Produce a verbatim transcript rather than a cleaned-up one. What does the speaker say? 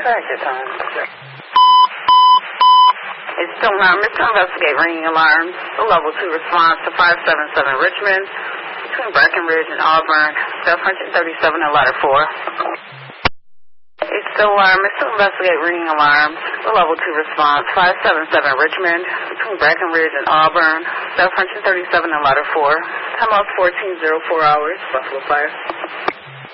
Exit time. It's still alarm. It's to investigate ringing alarms. The level two response to five seven seven Richmond between Breckenridge and Auburn. seven thirty-seven and letter four. It's still alarm. It's to investigate ringing alarms. The level two response five seven seven Richmond between Breckenridge and Auburn. seven thirty-seven and letter four. Time out fourteen oh four hours. Buffalo Fire.